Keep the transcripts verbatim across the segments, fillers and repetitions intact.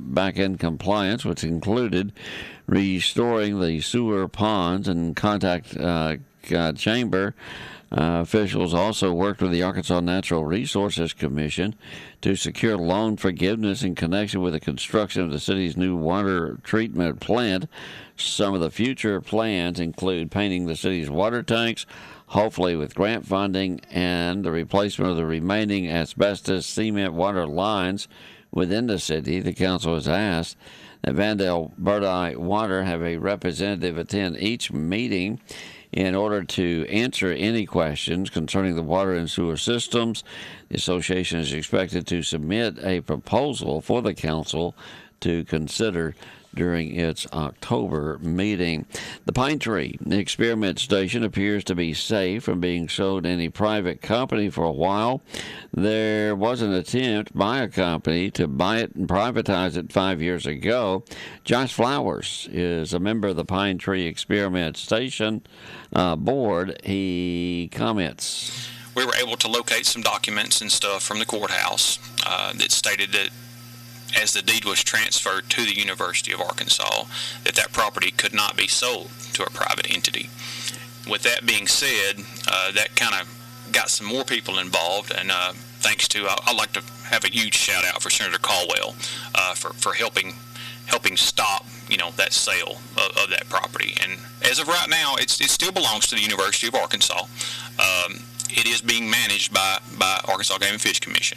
back in compliance, which included restoring the sewer ponds and contact uh, uh, chamber. Uh, officials also worked with the Arkansas Natural Resources Commission to secure loan forgiveness in connection with the construction of the city's new water treatment plant. Some of the future plans include painting the city's water tanks, hopefully with grant funding, and the replacement of the remaining asbestos cement water lines within the city. The council has asked that Vandale Birdeye Water have a representative attend each meeting in order to answer any questions concerning the water and sewer systems. The association is expected to submit a proposal for the council to consider during its October meeting. The Pine Tree Experiment Station appears to be safe from being sold to any private company for a while. There was an attempt by a company to buy it and privatize it five years ago. Josh Flowers is a member of the Pine Tree Experiment Station uh, board. He comments. We were able to locate some documents and stuff from the courthouse uh, that stated that as the deed was transferred to the University of Arkansas, that that property could not be sold to a private entity. With that being said, uh, that kind of got some more people involved, and uh, thanks to, uh, I'd like to have a huge shout out for Senator Caldwell uh, for, for helping helping stop, you know, that sale of, of that property. And as of right now, it's, it still belongs to the University of Arkansas. Um, it is being managed by, by Arkansas Game and Fish Commission.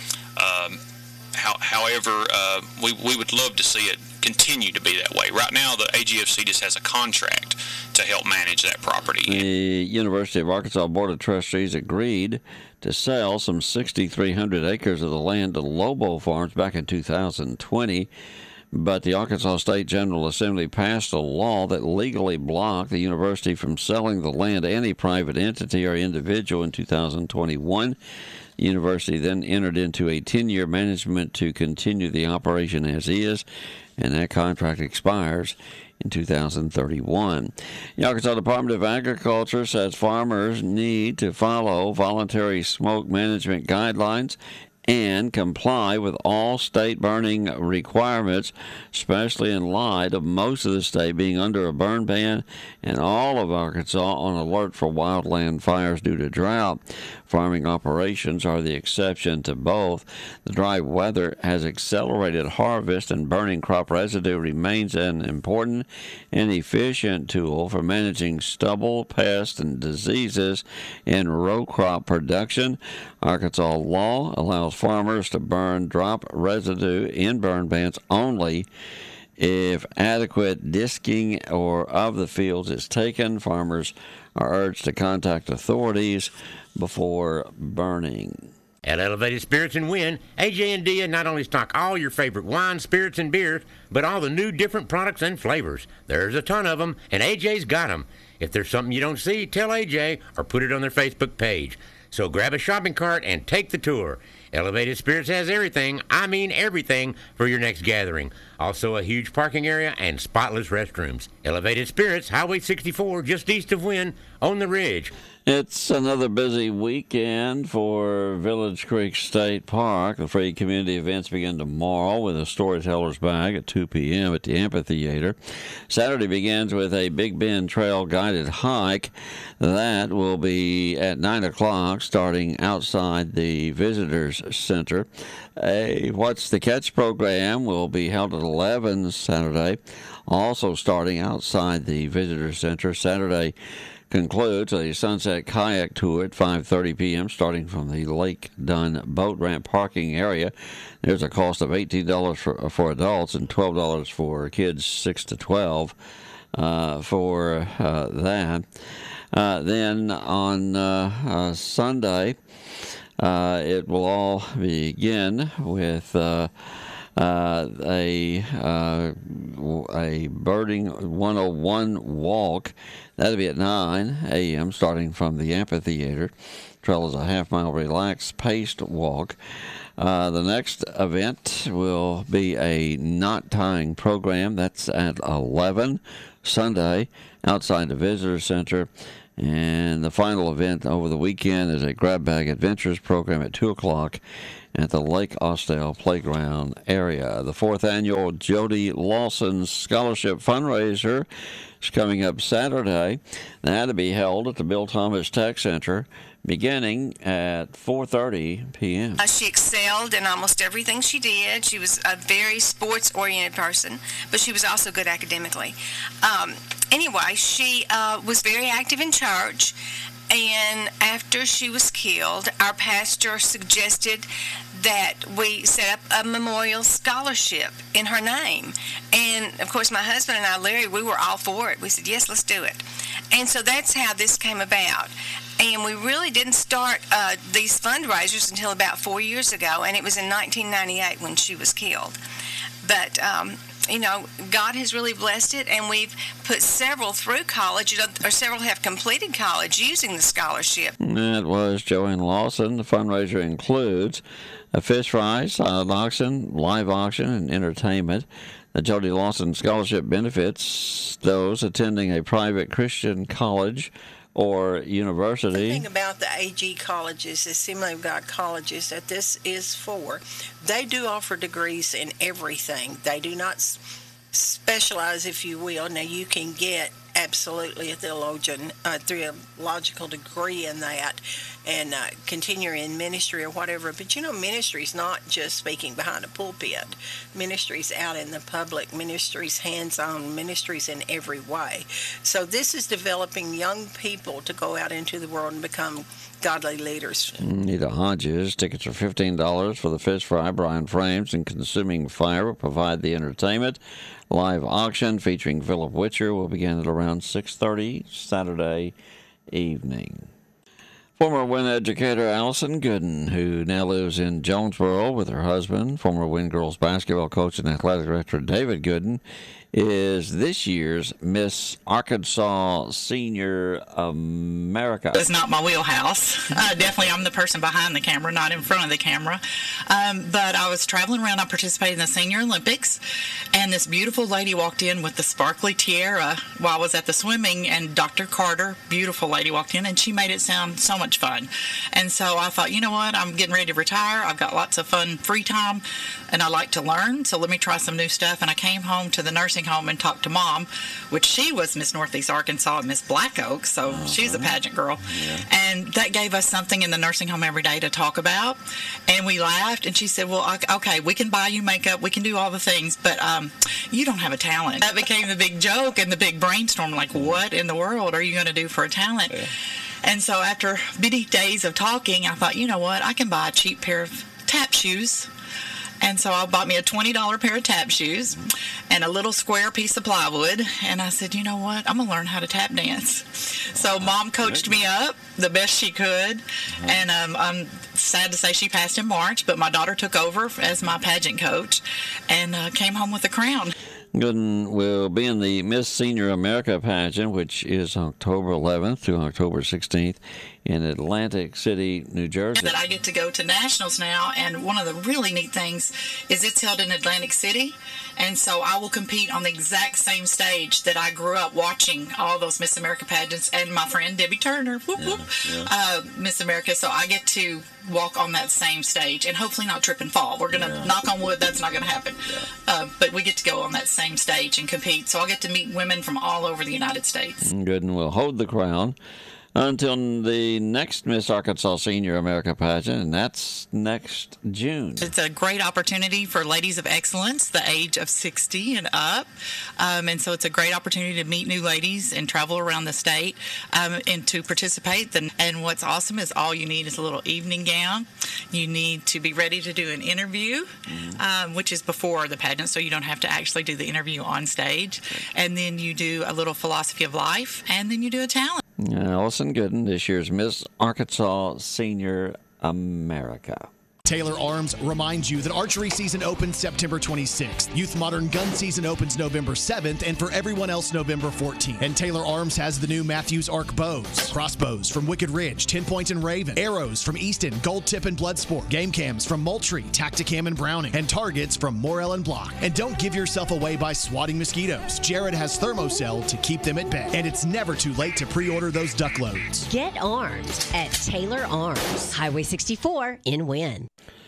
Um, How, however, uh, we, we would love to see it continue to be that way. Right now, the A G F C just has a contract to help manage that property. The University of Arkansas Board of Trustees agreed to sell some six thousand three hundred acres of the land to Lobo Farms back in two thousand twenty, but the Arkansas State General Assembly passed a law that legally blocked the university from selling the land to any private entity or individual in two thousand twenty-one. The university then entered into a ten-year management to continue the operation as is, and that contract expires in two thousand thirty-one. The Arkansas Department of Agriculture says farmers need to follow voluntary smoke management guidelines and comply with all state burning requirements, especially in light of most of the state being under a burn ban and all of Arkansas on alert for wildland fires due to drought. Farming operations are the exception to both. The dry weather has accelerated harvest, and burning crop residue remains an important and efficient tool for managing stubble, pests, and diseases in row crop production. Arkansas law allows farmers to burn drop residue in burn bans only if adequate disking or of the fields is taken. Farmers are urged to contact authorities before burning. At Elevated Spirits and Win, A J and D not only stock all your favorite wines, spirits, and beers, but all the new different products and flavors. There's a ton of them, and A J's got them. If there's something you don't see, tell A J or put it on their Facebook page. So grab a shopping cart and take the tour. Elevated Spirits has everything, I mean everything, for your next gathering. Also a huge parking area and spotless restrooms. Elevated Spirits, Highway sixty-four, just east of Wynn, on the Ridge. It's another busy weekend for Village Creek State Park. The free community events begin tomorrow with a storyteller's bag at two p.m. at the amphitheater. Saturday begins with a Big Bend Trail guided hike. That will be at nine o'clock starting outside the Visitors Center. A What's the Catch program will be held at eleven Saturday, also starting outside the Visitors Center. Saturday concludes a sunset kayak tour at five thirty p.m. starting from the Lake Dunn boat ramp parking area. There's a cost of eighteen dollars for, for adults and twelve dollars for kids six to twelve uh, for uh, that. Uh, then on uh, uh, Sunday, uh, it will all begin with uh, uh, a uh, a Birding one oh one walk. That'll be at nine a.m. starting from the amphitheater. Trail is a half-mile relaxed paced walk. Uh, the next event will be a knot tying program. That's at eleven Sunday outside the Visitor Center. And the final event over the weekend is a grab bag adventures program at two o'clock at the Lake Austell Playground area. The fourth annual Jody Lawson Scholarship Fundraiser is coming up Saturday. That'll be held at the Bill Thomas Tech Center beginning at four thirty p.m. Uh, she excelled in almost everything she did. She was a very sports-oriented person, but she was also good academically. Um, anyway, she uh, was very active in church, and after she was killed, our pastor suggested that we set up a memorial scholarship in her name. And, of course, my husband and I, Larry, we were all for it. We said, yes, let's do it. And so that's how this came about. And we really didn't start uh, these fundraisers until about four years ago, and it was in nineteen ninety-eight when she was killed. But, um, you know, God has really blessed it, and we've put several through college, or several have completed college using the scholarship. That was Joanne Lawson. The fundraiser includes a fish fry, silent auction, live auction, and entertainment. The Jody Lawson Scholarship benefits those attending a private Christian college or university. The thing about the A G colleges, the Assembly of God colleges that this is for, they do offer degrees in everything. They do not s- specialize, if you will. Now, you can get absolutely a theologian, a theological degree in that, and uh, continue in ministry or whatever. But you know, ministry is not just speaking behind a pulpit. Ministry's out in the public. Ministry's hands-on. Ministry's in every way. So this is developing young people to go out into the world and become godly leaders. Nita Hodges. Tickets are fifteen dollars for the fish fry. Brian Frames and Consuming Fire will provide the entertainment. Live auction featuring Philip Witcher will begin at around six thirty Saturday evening. Former Wynn educator Allison Gooden, who now lives in Jonesboro with her husband, former Wynn girls basketball coach and athletic director David Gooden, is this year's Miss Arkansas Senior America. It's not my wheelhouse. Uh, definitely, I'm the person behind the camera, not in front of the camera. Um, but I was traveling around. I participated in the Senior Olympics, and this beautiful lady walked in with the sparkly tiara while I was at the swimming, and Doctor Carter, beautiful lady, walked in, and she made it sound so much fun. And so I thought, you know what, I'm getting ready to retire. I've got lots of fun free time, and I like to learn, so let me try some new stuff. And I came home to the nursing home and talked to Mom, which she was Miss Northeast Arkansas and Miss Black Oak, so uh-huh. she's a pageant girl. Yeah. And that gave us something in the nursing home every day to talk about. And we laughed, and she said, well, okay, we can buy you makeup, we can do all the things, but um, you don't have a talent. That became the big joke and the big brainstorm, like, what in the world are you going to do for a talent? Yeah. And so after many days of talking, I thought, you know what, I can buy a cheap pair of tap shoes. And so I bought me a twenty dollars pair of tap shoes and a little square piece of plywood. And I said, you know what? I'm going to learn how to tap dance. So Mom coached me up the best she could. And um, I'm sad to say she passed in March, but my daughter took over as my pageant coach and uh, came home with a crown. Gooden will be in the Miss Senior America pageant, which is October eleventh through October sixteenth in Atlantic City, New Jersey. That I get to go to nationals now, and one of the really neat things is it's held in Atlantic City, and so I will compete on the exact same stage that I grew up watching all those Miss America pageants, and my friend Debbie Turner, whoop, whoop, yeah, yeah. Uh, Miss America, so I get to walk on that same stage and hopefully not trip and fall. We're going to yeah. knock on wood, that's not going to happen. Yeah. Uh, but we get to go on that same stage and compete, so I'll get to meet women from all over the United States. Gooden will hold the crown until the next Miss Arkansas Senior America pageant, and that's next June. It's a great opportunity for ladies of excellence, the age of sixty and up, um, and so it's a great opportunity to meet new ladies and travel around the state um, and to participate. And what's awesome is all you need is a little evening gown. You need to be ready to do an interview, mm-hmm. um, which is before the pageant, so you don't have to actually do the interview on stage. And then you do a little philosophy of life, and then you do a talent. Allison Gooden, this year's Miss Arkansas Senior America. Taylor Arms reminds you that archery season opens September twenty-sixth. Youth Modern Gun season opens November seventh, and for everyone else, November fourteenth. And Taylor Arms has the new Matthews Arc bows, crossbows from Wicked Ridge, Ten Point and Raven, arrows from Easton, Gold Tip and Bloodsport, game cams from Moultrie, Tacticam and Browning, and targets from Morrell and Block. And don't give yourself away by swatting mosquitoes. Jared has Thermocell to keep them at bay. And it's never too late to pre-order those duck loads. Get armed at Taylor Arms, Highway sixty-four in Wynn.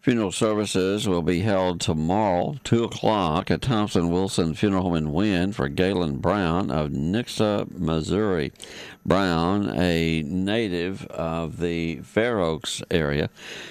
Funeral services will be held tomorrow, two o'clock, at Thompson Wilson Funeral Home in Wynn for Galen Brown of Nixa, Missouri. Brown, a native of the Fair Oaks area,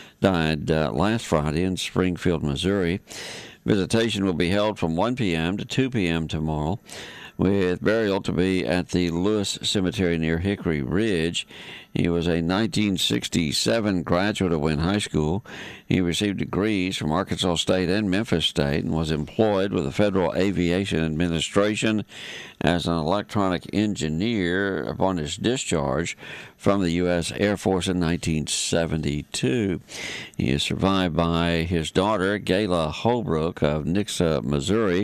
died uh, last Friday in Springfield, Missouri. Visitation will be held from one p.m. to two p.m. tomorrow, with burial to be at the Lewis Cemetery near Hickory Ridge. He was a nineteen sixty-seven graduate of Wynn High School. He received degrees from Arkansas State and Memphis State and was employed with the Federal Aviation Administration as an electronic engineer upon his discharge from the U S Air Force in nineteen seventy-two. He is survived by his daughter, Gayla Holbrook of Nixa, Missouri,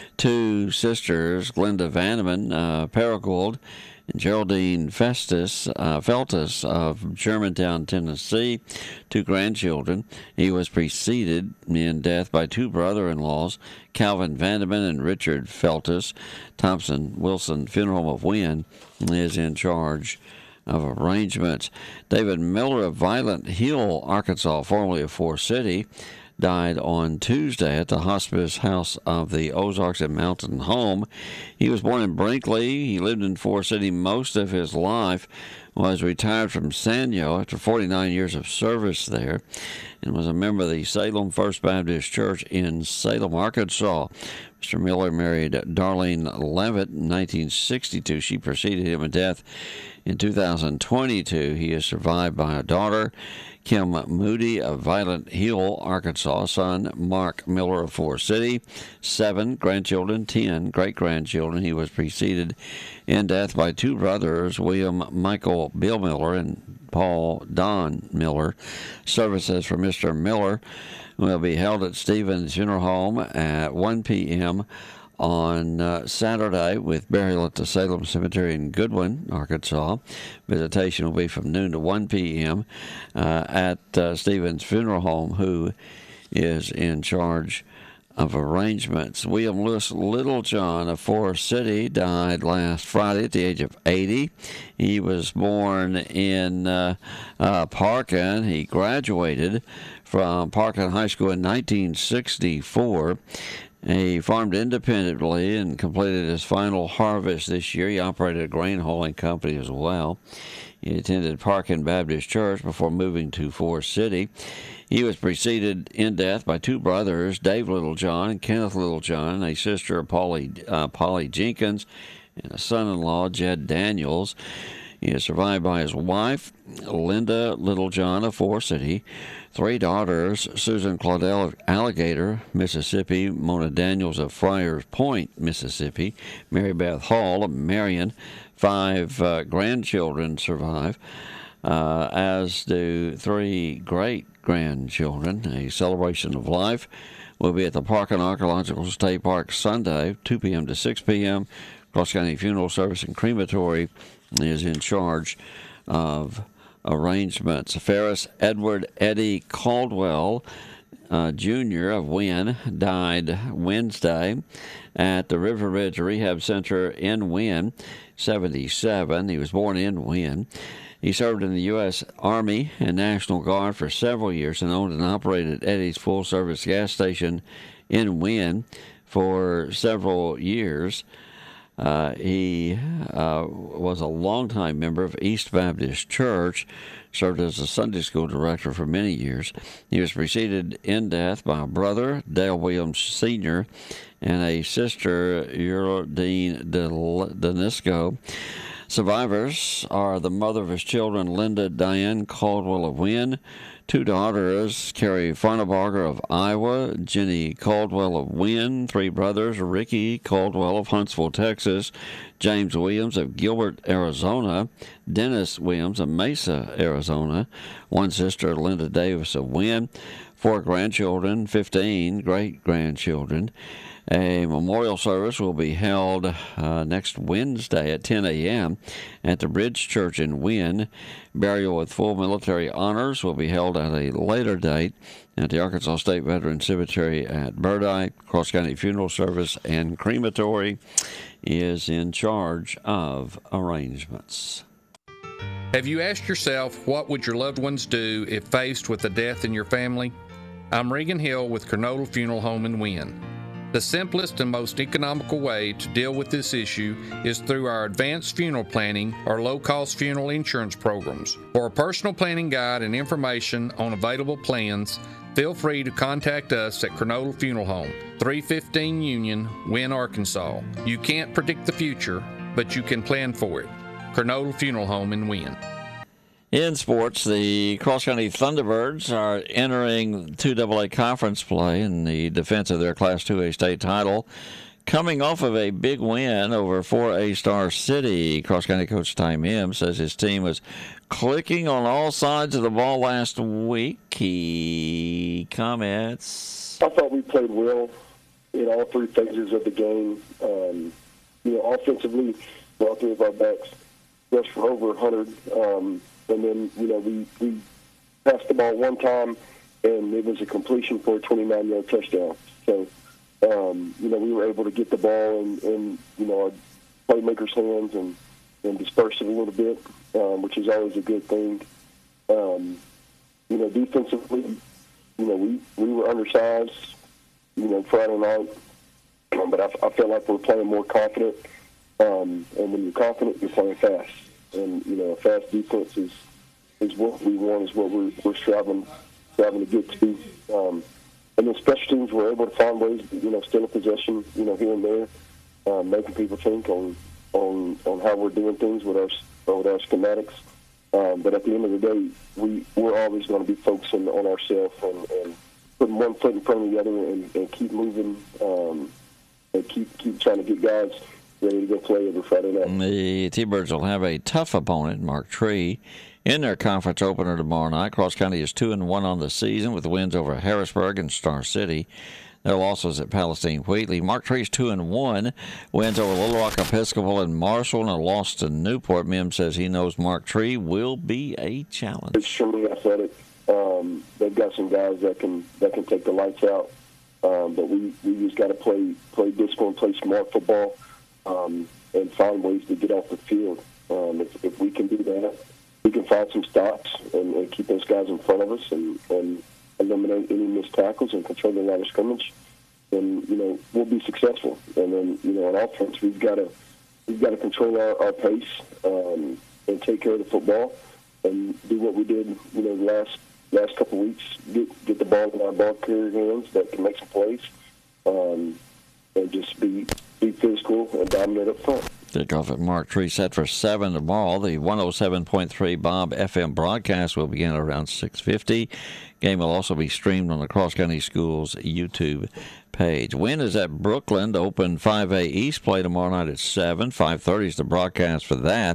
two sisters, Glenda Vanneman uh, Paragould, and Geraldine Festus, uh, Feltus of Germantown, Tennessee, two grandchildren. He was preceded in death by two brother-in-laws, Calvin Vandeman and Richard Feltus. Thompson Wilson Funeral Home of Wynn is in charge of arrangements. David Miller of Violent Hill, Arkansas, formerly of Forest City, died on Tuesday at the Hospice House of the Ozarks at Mountain Home. He was born in Brinkley. He lived in Forest City most of his life, was retired from Sanyo after forty-nine years of service there, and was a member of the Salem First Baptist Church in Salem, Arkansas. Mister Miller married Darlene Levitt in nineteen sixty-two. She preceded him in death in two thousand twenty-two. He is survived by a daughter, Kim Moody of Violent Hill, Arkansas, son Mark Miller of Forest City, seven grandchildren, ten great-grandchildren. He was preceded in death by two brothers, William Michael Bill Miller and Paul Don Miller. Services for Mister Miller will be held at Stevens Funeral Home at one p.m. on uh, Saturday, with burial at the Salem Cemetery in Goodwin, Arkansas. Visitation will be from noon to one p.m. Uh, at uh, Stevens Funeral Home, who is in charge of arrangements. William Lewis Littlejohn of Forest City died last Friday at the age of eighty. He was born in uh, uh, Parkin. He graduated from Parkin High School in nineteen sixty-four. He farmed independently and completed his final harvest this year. He operated a grain hauling company as well. He attended Parkin Baptist Church before moving to Forest City. He was preceded in death by two brothers, Dave Littlejohn and Kenneth Littlejohn, a sister, Polly, uh, Polly Jenkins, and a son-in-law, Jed Daniels. He is survived by his wife, Linda Littlejohn of Forest City, three daughters, Susan Claudel of Alligator, Mississippi, Mona Daniels of Friars Point, Mississippi, Mary Beth Hall of Marion. Five uh, grandchildren survive, uh, as do three great-grandchildren. A celebration of life will be at the Parkin Archaeological State Park Sunday, two p.m. to six p.m. Cross County Funeral Service and Crematory is in charge of arrangements. Ferris Edward Eddie Caldwell, uh, Junior of Wynn, died Wednesday at the River Ridge Rehab Center in Wynn, seventy-seven. He was born in Wynn. He served in the U S Army and National Guard for several years and owned and operated Eddie's full-service gas station in Wynn for several years. Uh, he uh, was a longtime member of East Baptist Church, served as a Sunday school director for many years. He was preceded in death by a brother, Dale Williams Senior, and a sister, Eurodine Denisco. Survivors are the mother of his children, Linda Diane Caldwell of Wynn, two daughters, Carrie Farnabarger of Iowa, Jenny Caldwell of Wynn, three brothers, Ricky Caldwell of Huntsville, Texas, James Williams of Gilbert, Arizona, Dennis Williams of Mesa, Arizona, one sister, Linda Davis of Wynn, four grandchildren, fifteen great-grandchildren. A memorial service will be held uh, next Wednesday at ten a.m. at the Bridge Church in Wynn. Burial with full military honors will be held at a later date at the Arkansas State Veteran Cemetery at Burdi. Cross County Funeral Service and Crematory is in charge of arrangements. Have you asked yourself, what would your loved ones do if faced with a death in your family? I'm Regan Hill with Kernodle Funeral Home in Wynne. The simplest and most economical way to deal with this issue is through our advanced funeral planning or low-cost funeral insurance programs. For a personal planning guide and information on available plans, feel free to contact us at Kernodle Funeral Home, three fifteen Union, Wynne, Arkansas. You can't predict the future, but you can plan for it. Kernodle Funeral Home in Wynne. In sports, the Cross County Thunderbirds are entering two double A conference play in the defense of their Class two A state title, coming off of a big win over four A Star City. Cross County coach Ty Mims says his team was clicking on all sides of the ball last week. He comments. I thought we played well in all three phases of the game. Um, you know, offensively, all three of our backs rushed for over one hundred. Um, And then, you know, we, we passed the ball one time, and it was a completion for a twenty-nine-yard touchdown. So, um, you know, we were able to get the ball in, in you know, our playmakers' hands and, and disperse it a little bit, um, which is always a good thing. Um, you know, defensively, you know, we, we were undersized, you know, Friday night, but I, I felt like we were playing more confident. Um, and when you're confident, you're playing fast. And, you know, a fast defense is, is what we want, is what we're, we're striving, striving to get to. Um, and then special teams, we're able to find ways, you know, still in possession, you know, here and there, um, making people think on, on on how we're doing things with our, with our schematics. Um, but at the end of the day, we, we're always going to be focusing on ourselves and, and putting one foot in front of the other and, and keep moving um, and keep keep trying to get guys ready to go play every Friday night. The T-Birds will have a tough opponent, Mark Tree, in their conference opener tomorrow night. Cross County is two and one on the season with wins over Harrisburg and Star City. Their losses at Palestine Wheatley. Mark Tree's two and one, wins over Little Rock Episcopal and Marshall, and a loss to Newport. Mims says he knows Mark Tree will be a challenge. Extremely athletic. Um, they've got some guys that can that can take the lights out, um, but we we just got to play play discipline, play smart football. Um, and find ways to get off the field. Um, if, if we can do that, we can find some stops and, and keep those guys in front of us and, and eliminate any missed tackles and control the line of scrimmage. Then, you know, we'll be successful. And then, you know, on offense, we've got to we've got to control our, our pace um, and take care of the football and do what we did, you know, the last last couple of weeks. Get get the ball in our ball carrier hands that can make some plays, um, and just be. be physical and dominant up front. Kickoff at Mark Tree set for seven tomorrow. The one oh seven point three Bob F M broadcast will begin at around six fifty. Game will also be streamed on the Cross County Schools YouTube page. Wynne is at Brooklyn to open five A East play tomorrow night at seven. five thirty is the broadcast for that.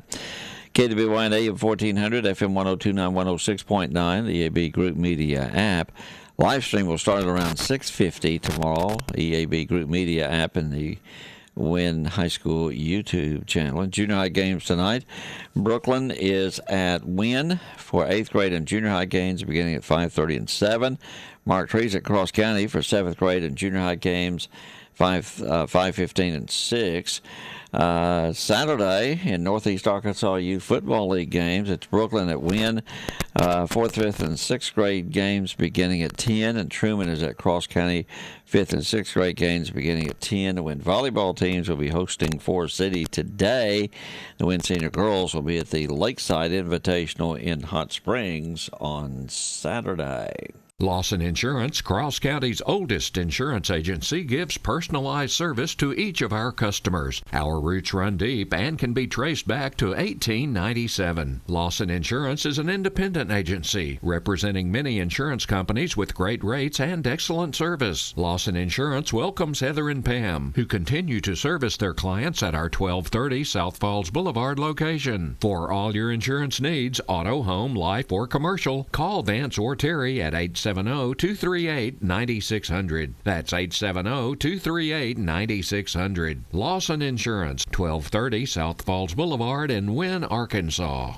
K W Y N A M fourteen hundred, F M one oh two point nine, one oh six point nine, the E A B Group Media app. Live stream will start at around six fifty tomorrow. E A B Group Media app and the Wynne High School YouTube channel. And junior high games tonight. Brooklyn is at Wynne for eighth grade and junior high games beginning at five thirty and seven. Mark Trees at Cross County for seventh grade and junior high games five uh, five fifteen and six. Uh, Saturday in Northeast Arkansas Youth Football League games, it's Brooklyn at Wynne. Uh, fourth, fifth, and sixth grade games beginning at ten, and Truman is at Cross County. Fifth and sixth grade games beginning at ten. The Wynne volleyball teams will be hosting Forest City today. The Wynne senior girls will be at the Lakeside Invitational in Hot Springs on Saturday. Lawson Insurance, Cross County's oldest insurance agency, gives personalized service to each of our customers. Our roots run deep and can be traced back to eighteen ninety-seven. Lawson Insurance is an independent agency representing many insurance companies with great rates and excellent service. Lawson Insurance welcomes Heather and Pam, who continue to service their clients at our twelve thirty South Falls Boulevard location. For all your insurance needs, auto, home, life, or commercial, call Vance or Terry at eight seven zero, two three eight, nine six zero zero. That's eight seven zero, two three eight, nine six zero zero. Lawson Insurance, twelve thirty South Falls Boulevard in Wynne, Arkansas.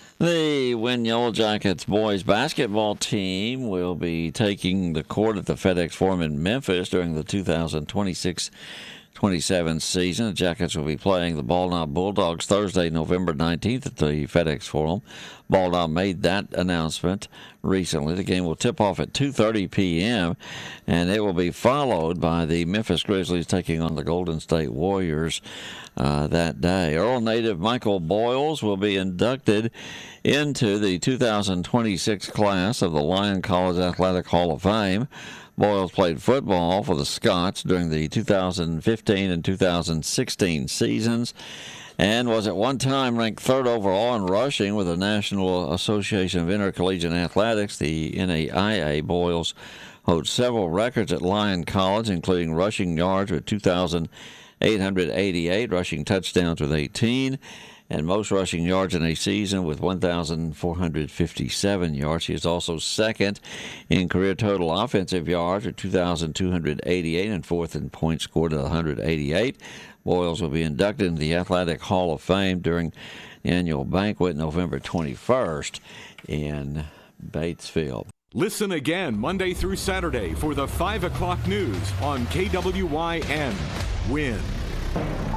The Wynne Yellow Jackets boys basketball team will be taking the court at the FedEx Forum in Memphis during the two thousand twenty-six twenty-seven season. The Jackets will be playing the Ball Knob Bulldogs Thursday, November nineteenth at the FedEx Forum. Ball Knob made that announcement recently. The game will tip off at two thirty p.m., and it will be followed by the Memphis Grizzlies taking on the Golden State Warriors uh, that day. Earl native Michael Boyles will be inducted into the two thousand twenty-six class of the Lyon College Athletic Hall of Fame. Boyles played football for the Scots during the two thousand fifteen and two thousand sixteen seasons and was at one time ranked third overall in rushing with the National Association of Intercollegiate Athletics, the N A I A. Boyles holds several records at Lyon College, including rushing yards with two thousand eight hundred eighty-eight, rushing touchdowns with eighteen, and most rushing yards in a season with one thousand four hundred fifty-seven yards. He is also second in career total offensive yards with two thousand two hundred eighty-eight and fourth in points scored at one hundred eighty-eight. Boyles will be inducted into the Athletic Hall of Fame during the annual banquet November twenty-first in Batesville. Listen again Monday through Saturday for the five o'clock news on K W Y N. Win.